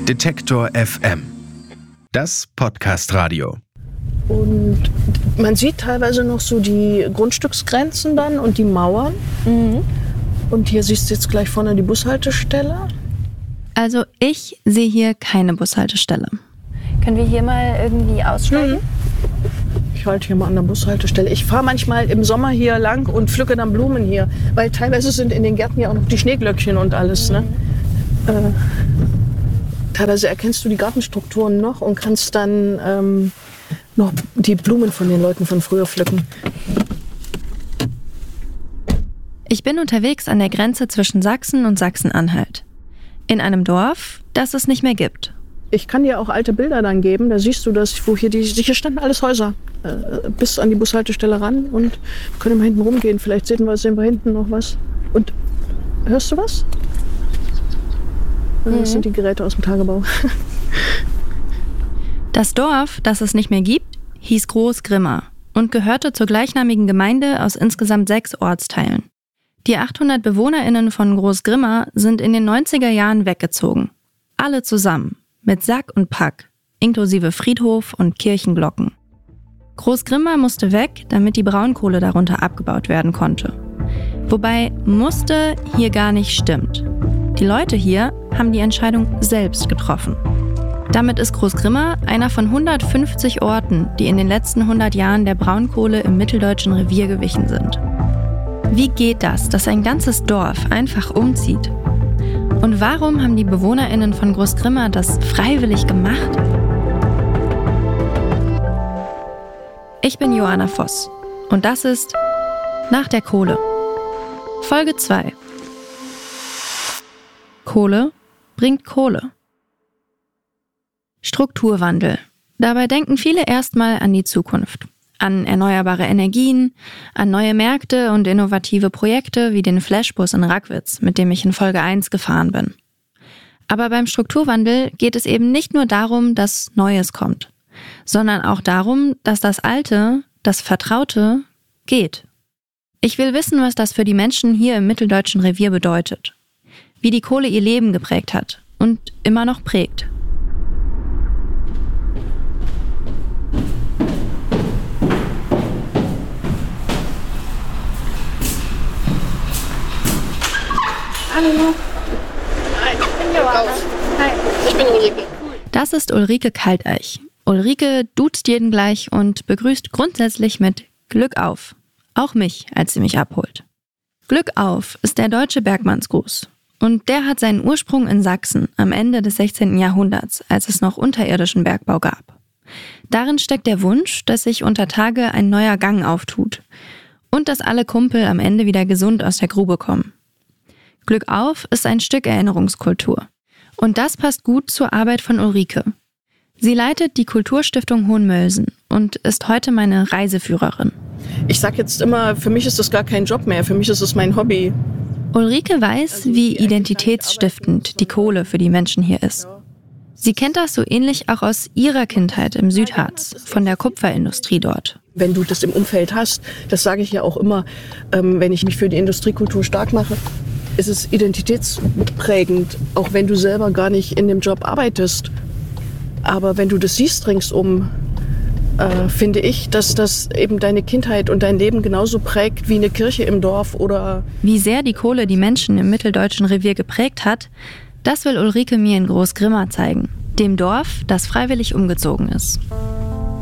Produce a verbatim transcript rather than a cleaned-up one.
Detektor F M. Das Podcast-Radio. Und man sieht teilweise noch so die Grundstücksgrenzen dann und die Mauern. Mhm. Und hier siehst du jetzt gleich vorne die Bushaltestelle. Also ich sehe hier keine Bushaltestelle. Können wir hier mal irgendwie aussteigen? Mhm. Ich halte hier mal an der Bushaltestelle. Ich fahre manchmal im Sommer hier lang und pflücke dann Blumen hier. Weil teilweise sind in den Gärten ja auch noch die Schneeglöckchen und alles. Ne? Äh, teilweise erkennst du die Gartenstrukturen noch und kannst dann ähm, noch die Blumen von den Leuten von früher pflücken. Ich bin unterwegs an der Grenze zwischen Sachsen und Sachsen-Anhalt. In einem Dorf, das es nicht mehr gibt. Ich kann dir auch alte Bilder dann geben, da siehst du das, wo hier die, hier standen alles Häuser. Äh, bis an die Bushaltestelle ran und können mal hinten rumgehen. Vielleicht sehen wir, sehen wir hinten noch was. Und hörst du was? Das sind die Geräte aus dem Tagebau. Das Dorf, das es nicht mehr gibt, hieß Groß-Grimma und gehörte zur gleichnamigen Gemeinde aus insgesamt sechs Ortsteilen. Die achthundert BewohnerInnen von Groß-Grimma sind in den neunziger Jahren weggezogen. Alle zusammen, mit Sack und Pack, inklusive Friedhof und Kirchenglocken. Groß-Grimma musste weg, damit die Braunkohle darunter abgebaut werden konnte. Wobei musste hier gar nicht stimmt. Die Leute hier haben die Entscheidung selbst getroffen. Damit ist Groß-Grimma einer von hundertfünfzig Orten, die in den letzten hundert Jahren der Braunkohle im Mitteldeutschen Revier gewichen sind. Wie geht das, dass ein ganzes Dorf einfach umzieht? Und warum haben die BewohnerInnen von Groß-Grimma das freiwillig gemacht? Ich bin Joanna Voss und das ist Nach der Kohle. Folge zwei. Kohle bringt Kohle. Strukturwandel. Dabei denken viele erstmal an die Zukunft. An erneuerbare Energien, an neue Märkte und innovative Projekte wie den Flashbus in Rackwitz, mit dem ich in Folge eins gefahren bin. Aber beim Strukturwandel geht es eben nicht nur darum, dass Neues kommt, sondern auch darum, dass das Alte, das Vertraute, geht. Ich will wissen, was das für die Menschen hier im Mitteldeutschen Revier bedeutet. Wie die Kohle ihr Leben geprägt hat und immer noch prägt. Hallo. Hi, ich bin Joanna. Hi, ich bin Ulrike. Das ist Ulrike Kalteich. Ulrike duzt jeden gleich und begrüßt grundsätzlich mit Glück auf. Auch mich, als sie mich abholt. Glück auf ist der deutsche Bergmannsgruß. Und der hat seinen Ursprung in Sachsen am Ende des sechzehnten Jahrhunderts, als es noch unterirdischen Bergbau gab. Darin steckt der Wunsch, dass sich unter Tage ein neuer Gang auftut und dass alle Kumpel am Ende wieder gesund aus der Grube kommen. Glück auf ist ein Stück Erinnerungskultur. Und das passt gut zur Arbeit von Ulrike. Sie leitet die Kulturstiftung Hohenmölsen und ist heute meine Reiseführerin. Ich sag jetzt immer, für mich ist das gar kein Job mehr, für mich ist es mein Hobby. Ulrike weiß, wie identitätsstiftend die Kohle für die Menschen hier ist. Sie kennt das so ähnlich auch aus ihrer Kindheit im Südharz, von der Kupferindustrie dort. Wenn du das im Umfeld hast, das sage ich ja auch immer, ähm, wenn ich mich für die Industriekultur stark mache, ist es identitätsprägend, auch wenn du selber gar nicht in dem Job arbeitest. Aber wenn du das siehst ringsum, äh, finde ich, dass das eben deine Kindheit und dein Leben genauso prägt wie eine Kirche im Dorf oder... Wie sehr die Kohle die Menschen im Mitteldeutschen Revier geprägt hat, das will Ulrike mir in Groß-Grimma zeigen. Dem Dorf, das freiwillig umgezogen ist.